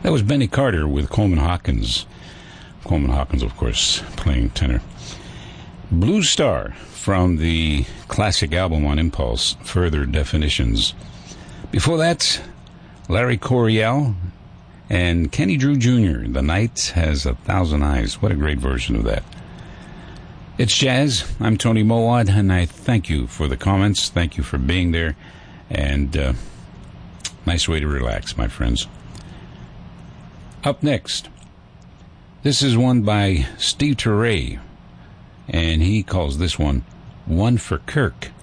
That was Benny Carter with Coleman Hawkins. Coleman Hawkins, of course, playing tenor. Blue Star from the classic album on Impulse, Further Definitions. Before that, Larry Coryell and Kenny Drew Jr., The Night Has a Thousand Eyes. What a great version of that. It's Jazz. I'm Tony Mowat, and I thank you for the comments. Thank you for being there. And nice way to relax, my friends. Up next, this is one by Steve Turre, and he calls this one for Kirk.